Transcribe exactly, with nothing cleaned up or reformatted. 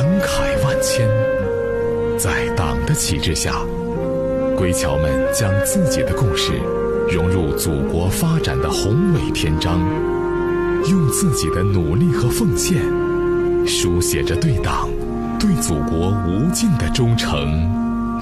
感慨万千。在党的旗帜下，归侨们将自己的故事融入祖国发展的宏伟篇章，用自己的努力和奉献，书写着对党、对祖国无尽的忠诚。